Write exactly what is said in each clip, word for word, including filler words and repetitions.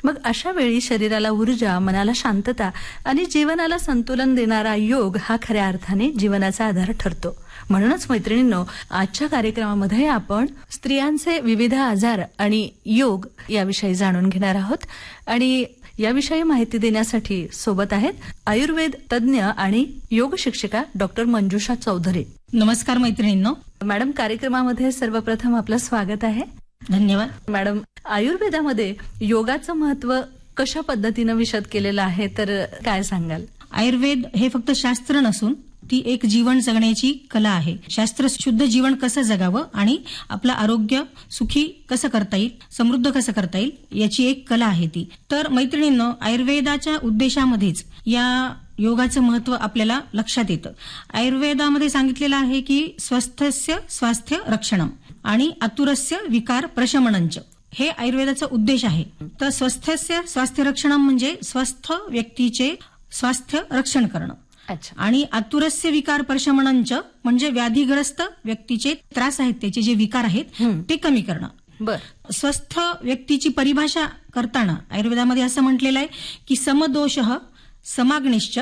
मग अशा वेळी शरीराला ऊर्जा, मनाला शांतता आणि जीवनाला संतुलन देणारा योग हा खऱ्या अर्थाने जीवनाचा आधार ठरतो. म्हणूनच मैत्रिणींनो, आजच्या कार्यक्रमामध्ये आपण स्त्रियांचे विविध आजार आणि योग याविषयी जाणून घेणार आहोत. आणि याविषयी माहिती देण्यासाठी सोबत आहेत आयुर्वेद तज्ज्ञ आणि योग शिक्षिका डॉक्टर मंजुषा चौधरी. नमस्कार मैत्रिणींनो. मॅडम, कार्यक्रमामध्ये सर्वप्रथम आपलं स्वागत आहे. धन्यवाद. मॅडम, आयुर्वेदामध्ये योगाचं महत्व कशा पद्धतीनं विशद केलेलं आहे, तर काय सांगाल? आयुर्वेद हे फक्त शास्त्र नसून ती एक जीवन जगण्याची कला आहे. शास्त्र शुद्ध जीवन कसं जगावं आणि आपलं आरोग्य सुखी कसं करता येईल, समृद्ध कसं करता येईल याची एक कला आहे ती. तर मैत्रिणींनो, आयुर्वेदाच्या उद्देशामध्येच या योगाचं महत्व आपल्याला लक्षात येतं. आयुर्वेदामध्ये सांगितलेलं आहे की स्वस्थस्य स्वास्थ्य रक्षणम आणि आतुरस्य विकार प्रशमनंच, हे आयुर्वेदाचा उद्देश आहे. तर स्वस्थस्य स्वास्थ्य रक्षणम म्हणजे स्वस्थ व्यक्तीचे स्वास्थ्य रक्षण करणं. अच्छा. आणि आतुरस्य विकार प्रशमनंच म्हणजे व्याधीग्रस्त व्यक्तीचे त्रास आहेत, त्याचे जे विकार आहेत ते कमी करणं. बर. स्वस्थ व्यक्तीची परिभाषा करताना आयुर्वेदामध्ये असं म्हटलेलं आहे की समदोषः समाग्निश्च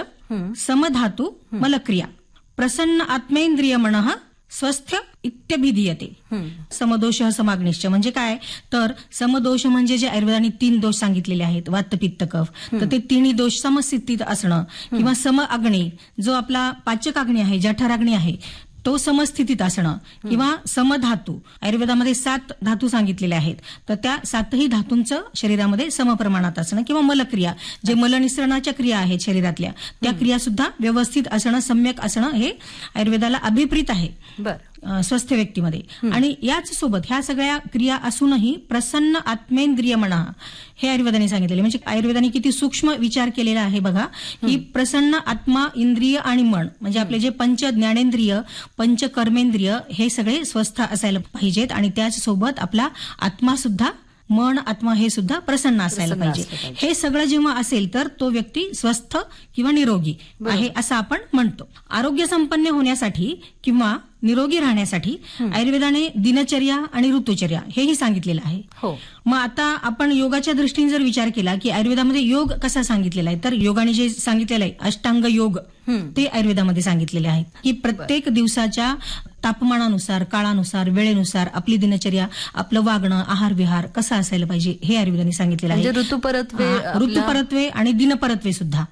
समधातू मलक्रिया प्रसन्न आत्मेंद्रिय मनः स्वस्थ इत्यभिधीयते. समदोष समाग्निश्च म्हणजे काय, तर समदोष म्हणजे जे आयुर्वेदाने तीन दोष सांगितलेले आहेत, वात पित्त कफ, तर ते तिन्ही दोष समस्थितीत असणं किंवा सम अग्नी, जो आपला पाचक अग्नी आहे, जठराग्नी आहे, तो समस्थितीत असणं किंवा समधातू. आयुर्वेदामध्ये सात धातू सांगितलेले आहेत, तर त्या सातही धातूंचं शरीरामध्ये समप्रमाणात असणं किंवा मलक्रिया, जे मलनिसरणाच्या क्रिया आहेत शरीरातल्या, त्या क्रिया सुद्धा व्यवस्थित असणं, सम्यक असणं, हे आयुर्वेदाला अभिप्रेत आहे स्वस्थ व्यक्तीमध्ये. आणि याच सोबत ह्या सगळ्या क्रिया असूनही प्रसन्न आत्मेंद्रिय म्हणा, हे आयुर्वेदाने सांगितलेले. म्हणजे आयुर्वेदाने किती सूक्ष्म विचार केलेला आहे बघा, की प्रसन्न आत्मा, इंद्रिय आणि मन, म्हणजे आपले जे पंच ज्ञानेंद्रिय, पंच कर्मेंद्रिय, हे सगळे स्वस्थ असायला पाहिजेत. आणि त्याच सोबत आपला आत्मा सुद्धा, मन आत्मा हे सुद्धा प्रसन्न असायला पाहिजे. हे सगळं जेव्हा असेल तर तो व्यक्ती स्वस्थ किंवा निरोगी आहे असं आपण म्हणतो. आरोग्य संपन्न होण्यासाठी किंवा निरोगी राहण्यासाठी आयुर्वेदाने दिनचर्या आणि ऋतुचर्या हेही सांगितलेलं आहे. हो. मग आता आपण योगाच्या दृष्टीने जर विचार केला की आयुर्वेदामध्ये योग कसा सांगितलेला आहे, तर योगाने जे सांगितलेलं आहे अष्टांग योग, ते आयुर्वेदामध्ये सांगितलेले आहे की प्रत्येक दिवसाच्या तापमानानुसार, काळानुसार, वेळेनुसार आपली दिनचर्या, आपलं वागणं, आहार विहार कसा असायला पाहिजे हे आयुर्वेदाने सांगितलेलं आहे. ऋतुपरत्वे, ऋतुपरत्वे आणि दिनपरत्वे सुद्धा.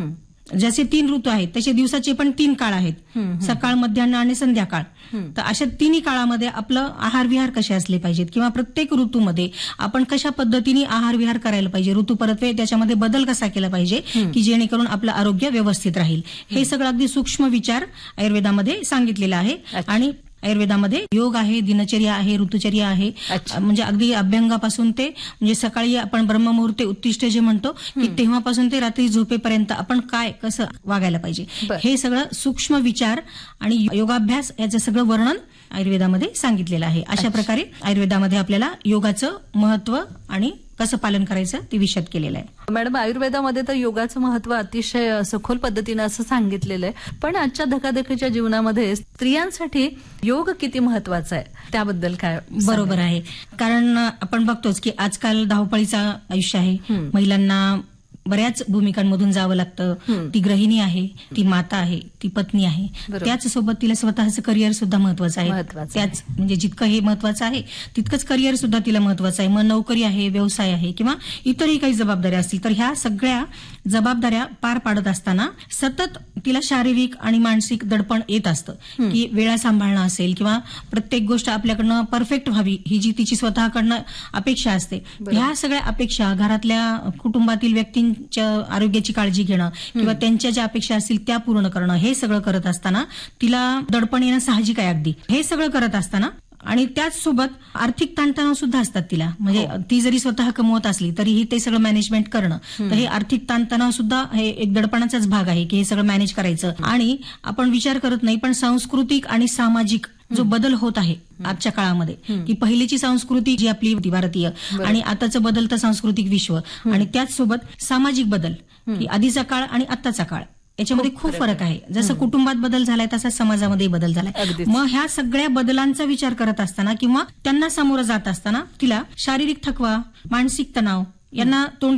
जसे तीन ऋतू आहेत तसे दिवसाचे पण तीन काळ आहेत, सकाळ, मध्यान्ह आणि संध्याकाळ. तर अशा तिन्ही काळामध्ये आपलं आहार विहार कसे असले पाहिजेत किंवा प्रत्येक ऋतूमध्ये आपण कशा पद्धतीने आहार विहार करायला पाहिजे, ऋतुपरत्वे त्याच्यामध्ये बदल कसा केला पाहिजे की जेणेकरून आपलं आरोग्य व्यवस्थित राहील, हे सगळं अगदी सूक्ष्म विचार आयुर्वेदामध्ये सांगितलेला आहे. आणि आयुर्वेदामध्ये योग आहे, दिनचर्या आहे, ऋतुचर्या आहे, म्हणजे अगदी अभ्यंगापासून ते, म्हणजे सकाळी आपण ब्रह्ममुहूर्ते उत्तिष्ठ जे म्हणतो की तेव्हापासून ते रात्री झोपेपर्यंत आपण काय कसं वागायला पाहिजे, हे सगळं सूक्ष्म विचार आणि योगाभ्यास याचं सगळं वर्णन आयुर्वेदामध्ये सांगितलेलं आहे. अशा प्रकारे आयुर्वेदामध्ये आपल्याला योगाचं महत्व आणि कसं पालन करायचं ते विशद केलेलं आहे. मॅडम, आयुर्वेदामध्ये तर योगाचं महत्व अतिशय सखोल पद्धतीनं असं सांगितलेलं आहे, पण आजच्या धकाधकीच्या जीवनामध्ये स्त्रियांसाठी योग किती महत्वाचा आहे त्याबद्दल काय? बरोबर आहे, कारण आपण बघतोच की आजकाल धावपळीचं आयुष्य आहे, महिलांना बऱ्याच भूमिकांमधून जावं लागतं. ती गृहिणी आहे, ती माता आहे, ती पत्नी आहे, त्याच सोबत तिला स्वतःचं करिअर सुद्धा महत्वाचं आहे. त्याच म्हणजे जितकं हे महत्वाचं आहे तितकंच करिअर सुद्धा तिला महत्वाचं आहे. मग नोकरी आहे, व्यवसाय आहे किंवा इतरही काही जबाबदाऱ्या असतील, तर ह्या सगळ्या जबाबदाऱ्या पार पाडत असताना सतत तिला शारीरिक आणि मानसिक दडपण येत असतं की वेळा सांभाळणं असेल किंवा प्रत्येक गोष्ट आपल्याकडनं परफेक्ट व्हावी ही जी तिची स्वतःकडनं अपेक्षा असते. ह्या सगळ्या अपेक्षा, घरातल्या कुटुंबातील व्यक्तींच्या आरोग्याची काळजी घेणं किंवा त्यांच्या ज्या अपेक्षा असतील त्या पूर्ण करणं, हे सगळं करत असताना तिला दडपण येणं साहजिक आहे अगदी. हे सगळं करत असताना आणि त्याचसोबत आर्थिक ताणतणाव सुद्धा असतात तिला, म्हणजे ती जरी स्वतः कमवत असली तरीही ते सगळं मॅनेजमेंट करणं, तर हे आर्थिक ताणतणाव सुद्धा हे एक दडपणाचाच भाग आहे की हे सगळं मॅनेज करायचं. आणि आपण विचार करत नाही, पण सांस्कृतिक आणि सामाजिक जो बदल होत आहे आजच्या काळामध्ये, की पहिलीची संस्कृती जी आपली होती भारतीय आणि आताचं बदलतं सांस्कृतिक विश्व आणि त्याचसोबत सामाजिक बदल, की आधीचा काळ आणि आत्ताचा काळ, याच्यामध्ये खूप फरक आहे. जसं कुटुंबात बदल झालाय तसा समाजामध्ये बदल झालाय. मग ह्या सगळ्या बदलांचा विचार करत असताना किंवा त्यांना सामोरं जात असताना तिला शारीरिक थकवा, मानसिक तणाव यांना तोंड